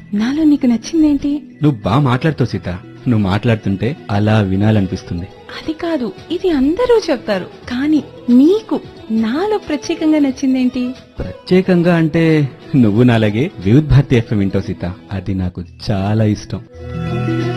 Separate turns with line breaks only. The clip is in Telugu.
నాలో నీకు నచ్చిందేంటి?
నువ్వు బాగా మాట్లాడుతావు సీత. నువ్వు మాట్లాడుతుంటే అలా వినాలనిపిస్తుంది.
అది కాదు, ఇది అందరూ చెప్తారు, కానీ నీకు నాలో ప్రత్యేకంగా నచ్చిందేంటి?
ప్రత్యేకంగా అంటే నువ్వు నాలాగే వివిధ్ భారతి ఎఫ్ఎం వింటావు సీత. అది నాకు చాలా ఇష్టం.